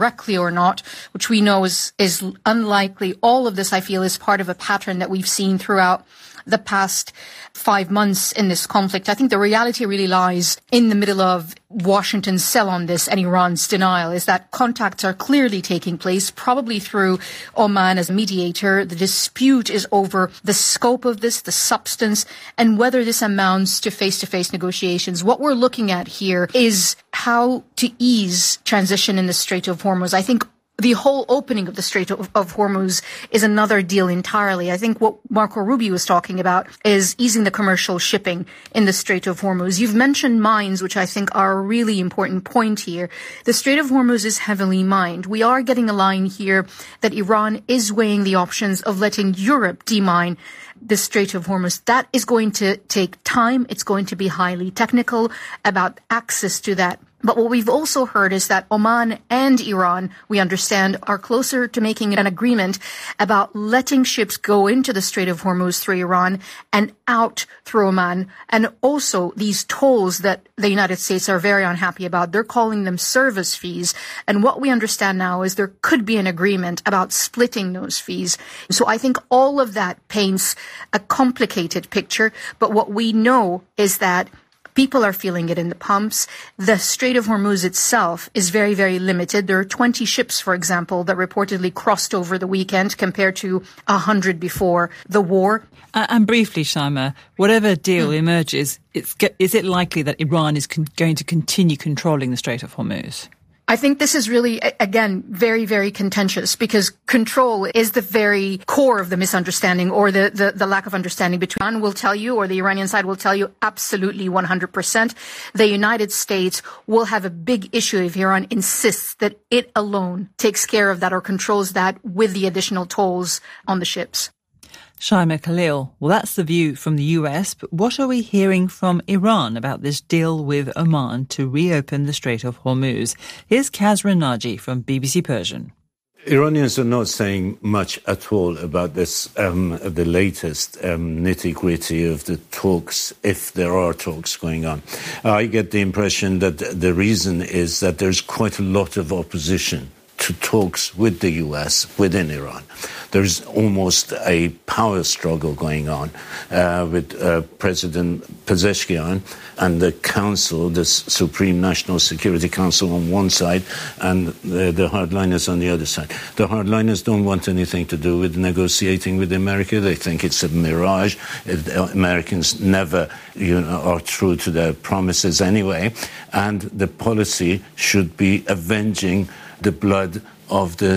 directly or not, which we know is unlikely. All of this, I feel, is part of a pattern that we've seen throughout the past 5 months in this conflict. I think the reality really lies in the middle of Washington's sell on this and Iran's denial, is that contacts are clearly taking place, probably through Oman as a mediator. The dispute is over the scope of this, the substance, and whether this amounts to face-to-face negotiations. What we're looking at here is how to ease transition in the Strait of Hormuz. I think the whole opening of the Strait of Hormuz is another deal entirely. I think what Marco Rubio was talking about is easing the commercial shipping in the Strait of Hormuz. You've mentioned mines, which I think are a really important point here. The Strait of Hormuz is heavily mined. We are getting a line here that Iran is weighing the options of letting Europe demine the Strait of Hormuz. That is going to take time. It's going to be highly technical about access to that. But what we've also heard is that Oman and Iran, we understand, are closer to making an agreement about letting ships go into the Strait of Hormuz through Iran and out through Oman. And also these tolls that the United States are very unhappy about, they're calling them service fees. And what we understand now is there could be an agreement about splitting those fees. So I think all of that paints a complicated picture. But what we know is that people are feeling it in the pumps. The Strait of Hormuz itself is very, very limited. There are 20 ships, for example, that reportedly crossed over the weekend compared to 100 before the war. And briefly, Shaima, whatever deal emerges, is it likely that Iran is going to continue controlling the Strait of Hormuz? I think this is really, again, very, very contentious because control is the very core of the misunderstanding or the lack of understanding between Iran will tell you, or the Iranian side will tell you, absolutely 100%. The United States will have a big issue if Iran insists that it alone takes care of that or controls that with the additional tolls on the ships. Shaima Khalil, well, that's the view from the US, but what are we hearing from Iran about this deal with Oman to reopen the Strait of Hormuz? Here's Kazra Naji from BBC Persian. Iranians are not saying much at all about this, the latest nitty-gritty of the talks, if there are talks going on. I get the impression that the reason is that there's quite a lot of opposition to talks with the US within Iran. There's almost a power struggle going on with President Pezeshkian and the Council, the Supreme National Security Council on one side and the hardliners on the other side. The hardliners don't want anything to do with negotiating with America. They think it's a mirage. Americans never, are true to their promises anyway. And the policy should be avenging the blood of the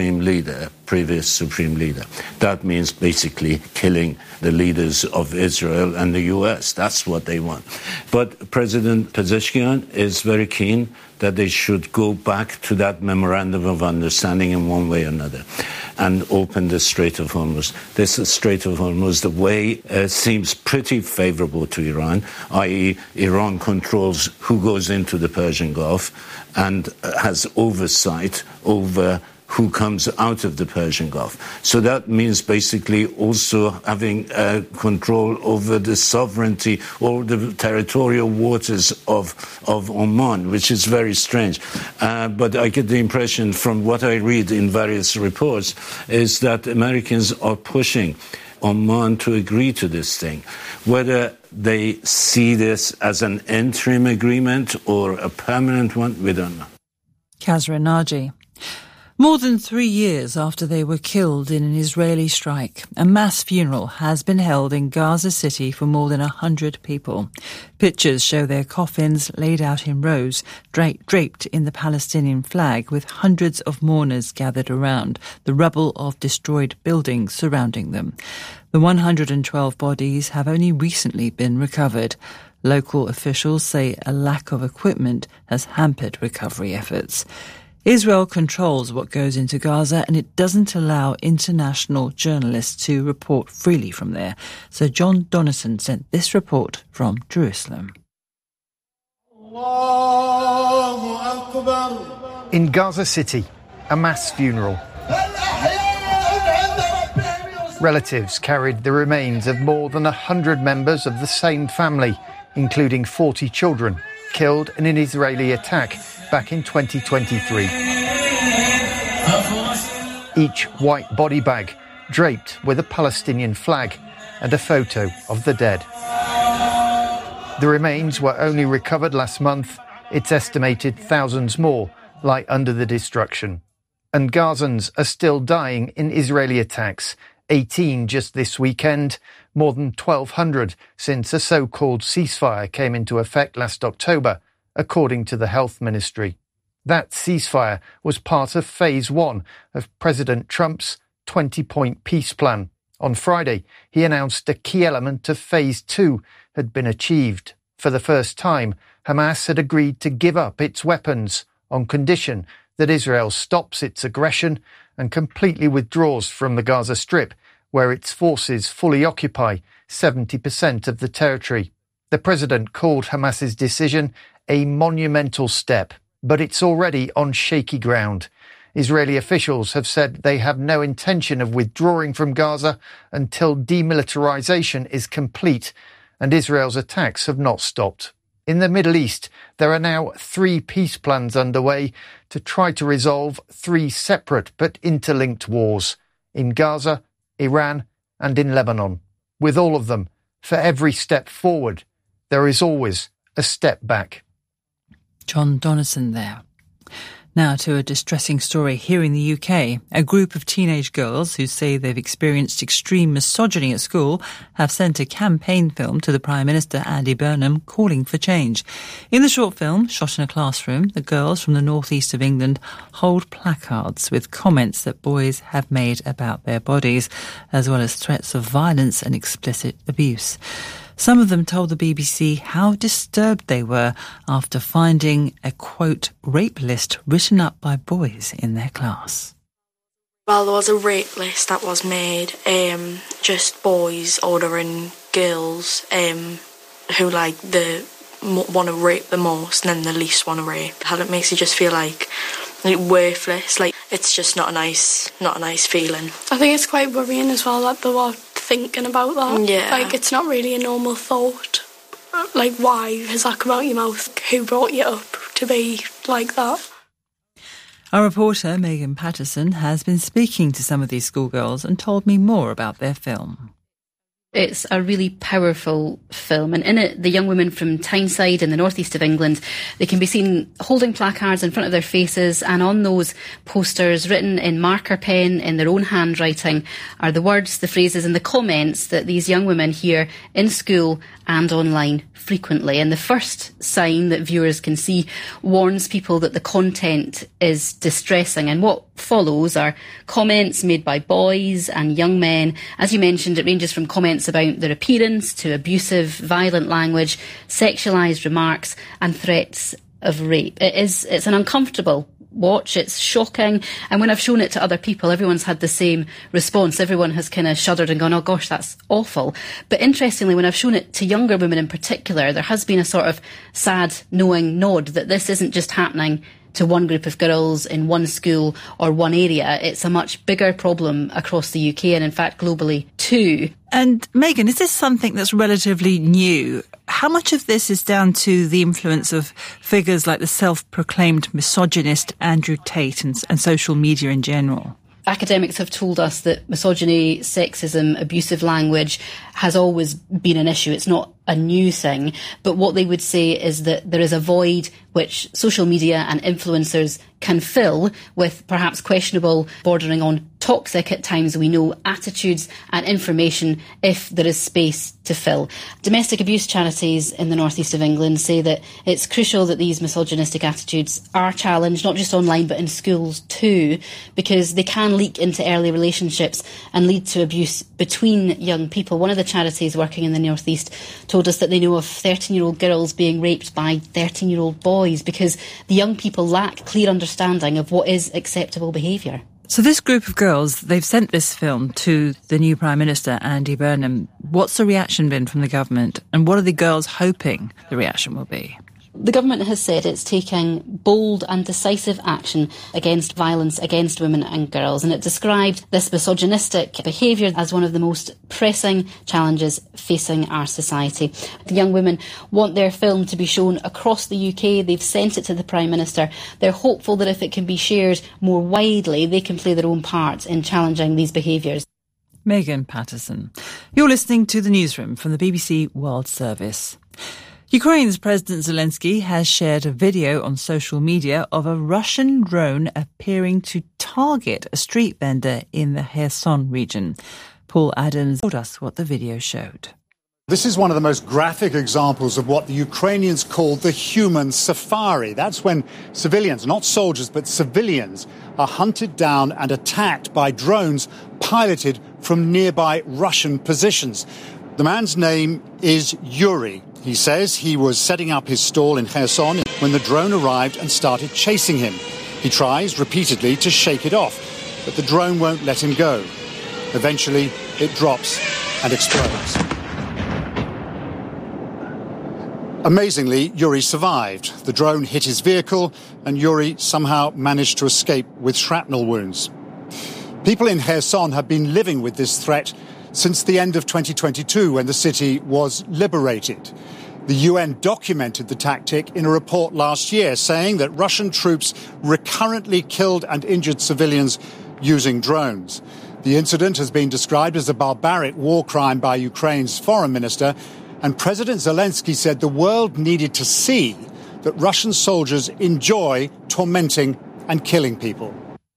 previous supreme leader. That means basically killing the leaders of Israel and the US. That's what they want. But President Pezeshkian is very keen that they should go back to that memorandum of understanding in one way or another and open the Strait of Hormuz. This Strait of Hormuz, the way seems pretty favorable to Iran, i.e. Iran controls who goes into the Persian Gulf and has oversight over who comes out of the Persian Gulf. So that means basically also having control over the sovereignty or the territorial waters of Oman, which is very strange. But I get the impression from what I read in various reports is that Americans are pushing Oman to agree to this thing. Whether they see this as an interim agreement or a permanent one, we don't know. Kazra Naji. More than 3 years after they were killed in an Israeli strike, a mass funeral has been held in Gaza City for more than 100 people. Pictures show their coffins laid out in rows, draped in the Palestinian flag, with hundreds of mourners gathered around, the rubble of destroyed buildings surrounding them. The 112 bodies have only recently been recovered. Local officials say a lack of equipment has hampered recovery efforts. Israel controls what goes into Gaza and it doesn't allow international journalists to report freely from there. So John Donison sent this report from Jerusalem. In Gaza City, a mass funeral. Relatives carried the remains of more than 100 members of the same family, including 40 children, killed in an Israeli attack back in 2023. each white body bag draped with a Palestinian flag and a photo of the dead. The remains were only recovered last month. It's estimated thousands more lie under the destruction. And Gazans are still dying in Israeli attacks, 18 just this weekend, more than 1,200 since a so-called ceasefire came into effect last October, according to the Health Ministry. That ceasefire was part of Phase 1 of President Trump's 20-point peace plan. On Friday, he announced a key element of Phase 2 had been achieved. For the first time, Hamas had agreed to give up its weapons on condition that Israel stops its aggression and completely withdraws from the Gaza Strip, where its forces fully occupy 70% of the territory. The president called Hamas's decision a monumental step, but it's already on shaky ground. Israeli officials have said they have no intention of withdrawing from Gaza until demilitarization is complete, and Israel's attacks have not stopped. In the Middle East, there are now 3 peace plans underway to try to resolve 3 separate but interlinked wars in Gaza, Iran, and in Lebanon. With all of them, for every step forward, there is always a step back. John Donnison there. Now to a distressing story here in the UK. A group of teenage girls who say they've experienced extreme misogyny at school have sent a campaign film to the Prime Minister, Andy Burnham, calling for change. In the short film, shot in a classroom, the girls from the northeast of England hold placards with comments that boys have made about their bodies, as well as threats of violence and explicit abuse. Some of them told the BBC how disturbed they were after finding a, quote, rape list written up by boys in their class. Well, there was a rape list that was made, just boys ordering girls who want to rape the most and then the least want to rape. How it makes you just feel like worthless, like it's just not a nice feeling. I think it's quite worrying as well that they were thinking about that. Yeah. Like, it's not really a normal thought. Like, why has that come out your mouth? Who brought you up to be like that? Our reporter, Megan Patterson, has been speaking to some of these schoolgirls and told me more about their film. It's a really powerful film, and in it, the young women from Tyneside in the northeast of England, they can be seen holding placards in front of their faces, and on those posters, written in marker pen in their own handwriting, are the words, the phrases and the comments that these young women hear in school and online frequently. And the first sign that viewers can see warns people that the content is distressing, and what follows are comments made by boys and young men. As you mentioned, it ranges from comments about their appearance to abusive, violent language, sexualised remarks and threats of rape. It's an uncomfortable watch, it's shocking, and when I've shown it to other people, everyone's had the same response. Everyone has kind of shuddered and gone, oh gosh, that's awful. But interestingly, when I've shown it to younger women in particular, there has been a sort of sad knowing nod that this isn't just happening to one group of girls in one school or one area. It's a much bigger problem across the UK and in fact globally too. And Megan, is this something that's relatively new? How much of this is down to the influence of figures like the self-proclaimed misogynist Andrew Tate and social media in general? Academics have told us that misogyny, sexism, abusive language has always been an issue. It's not a new thing. But what they would say is that there is a void which social media and influencers can fill with perhaps questionable, bordering on toxic at times, we know, attitudes and information if there is space to fill. Domestic abuse charities in the northeast of England say that it's crucial that these misogynistic attitudes are challenged, not just online but in schools too, because they can leak into early relationships and lead to abuse between young people. One of the charities working in the northeast told us that they know of 13-year-old girls being raped by 13-year-old boys because the young people lack clear understanding of what is acceptable behaviour. So this group of girls, they've sent this film to the new Prime Minister, Andy Burnham. What's the reaction been from the government? And what are the girls hoping the reaction will be? The government has said it's taking bold and decisive action against violence against women and girls, and it described this misogynistic behaviour as one of the most pressing challenges facing our society. The young women want their film to be shown across the UK. They've sent it to the Prime Minister. They're hopeful that if it can be shared more widely, they can play their own part in challenging these behaviours. Megan Patterson. You're listening to the newsroom from the BBC World Service. Ukraine's President Zelensky has shared a video on social media of a Russian drone appearing to target a street vendor in the Kherson region. Paul Adams told us what the video showed. This is one of the most graphic examples of what the Ukrainians call the human safari. That's when civilians, not soldiers, but civilians, are hunted down and attacked by drones piloted from nearby Russian positions. The man's name is Yuri. He says he was setting up his stall in Kherson when the drone arrived and started chasing him. He tries repeatedly to shake it off, but the drone won't let him go. Eventually, it drops and explodes. Amazingly, Yuri survived. The drone hit his vehicle and Yuri somehow managed to escape with shrapnel wounds. People in Kherson have been living with this threat since the end of 2022 when the city was liberated. The UN documented the tactic in a report last year saying that Russian troops recurrently killed and injured civilians using drones. The incident has been described as a barbaric war crime by Ukraine's foreign minister, and President Zelensky said the world needed to see that Russian soldiers enjoy tormenting and killing people.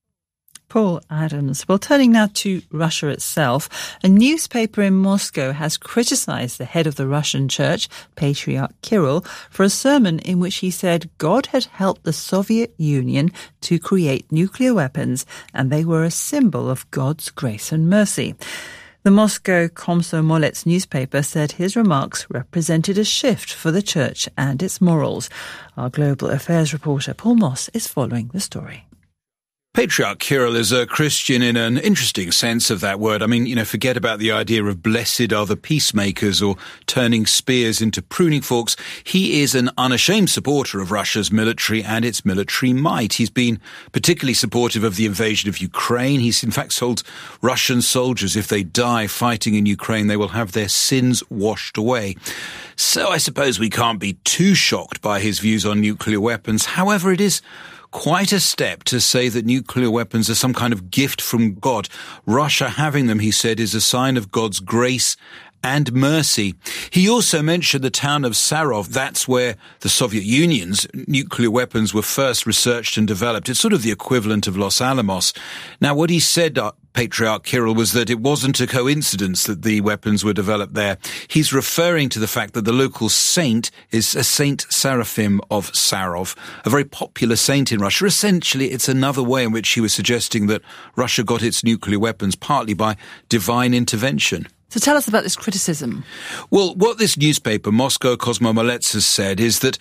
Paul Adams. Well, turning now to Russia itself, a newspaper in Moscow has criticised the head of the Russian church, Patriarch Kirill, for a sermon in which he said God had helped the Soviet Union to create nuclear weapons and they were a symbol of God's grace and mercy. The Moscow Komsomolets newspaper said his remarks represented a shift for the church and its morals. Our global affairs reporter Paul Moss is following the story. Patriarch Kirill is a Christian in an interesting sense of that word. I mean, forget about the idea of blessed are the peacemakers or turning spears into pruning forks. He is an unashamed supporter of Russia's military and its military might. He's been particularly supportive of the invasion of Ukraine. He's in fact told Russian soldiers if they die fighting in Ukraine, they will have their sins washed away. So I suppose we can't be too shocked by his views on nuclear weapons. However, it is quite a step to say that nuclear weapons are some kind of gift from God. Russia having them, he said, is a sign of God's grace and mercy. He also mentioned the town of Sarov. That's where the Soviet Union's nuclear weapons were first researched and developed. It's sort of the equivalent of Los Alamos. Now, what he said, Patriarch Kirill, was that it wasn't a coincidence that the weapons were developed there. He's referring to the fact that the local saint is a Saint Seraphim of Sarov, a very popular saint in Russia. Essentially, it's another way in which he was suggesting that Russia got its nuclear weapons partly by divine intervention. So tell us about this criticism. Well, what this newspaper, Moscow Komsomolets, has said is that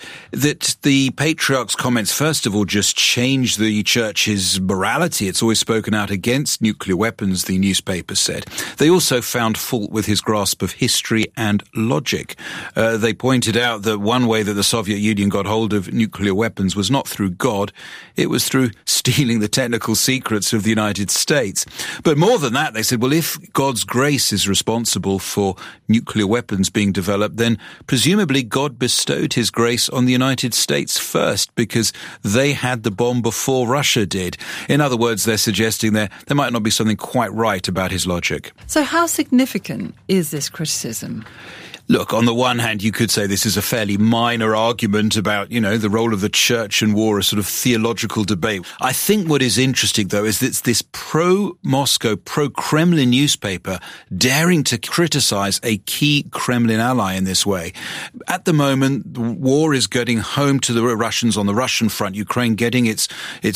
the Patriarch's comments, first of all, just change the church's morality. It's always spoken out against nuclear weapons, the newspaper said. They also found fault with his grasp of history and logic. They pointed out that one way that the Soviet Union got hold of nuclear weapons was not through God, it was through stealing the technical secrets of the United States. But more than that, they said, well, if God's grace is responsible for nuclear weapons being developed, then presumably God bestowed his grace on the United States first because they had the bomb before Russia did. In other words, they're suggesting there might not be something quite right about his logic. So how significant is this criticism? Look, on the one hand, you could say this is a fairly minor argument about, the role of the church in war, a sort of theological debate. I think what is interesting, though, is that it's this pro-Moscow, pro-Kremlin newspaper daring to criticize a key Kremlin ally in this way. At the moment, the war is getting home to the Russians on the Russian front. Ukraine getting its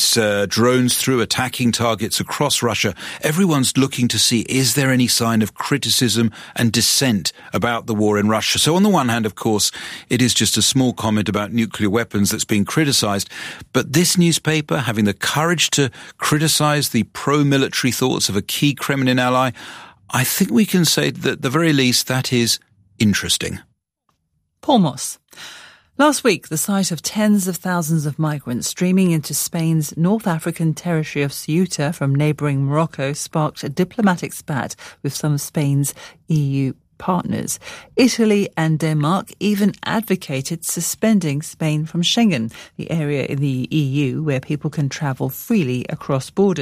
drones through, attacking targets across Russia. Everyone's looking to see, is there any sign of criticism and dissent about the war in Russia? So on the one hand, of course, it is just a small comment about nuclear weapons that's being criticized. But this newspaper, having the courage to criticize the pro-military thoughts of a key Kremlin ally, I think we can say that at the very least that is interesting. Paul Moss. Last week, the sight of tens of thousands of migrants streaming into Spain's North African territory of Ceuta from neighbouring Morocco sparked a diplomatic spat with some of Spain's EU partners. Italy and Denmark even advocated suspending Spain from Schengen, the area in the EU where people can travel freely across borders.